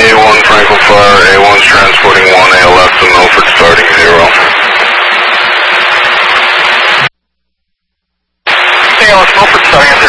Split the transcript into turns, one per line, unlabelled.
A1 Franklin Fire, A1's transporting 1, ALF to Milford starting 0.
ALF Milford starting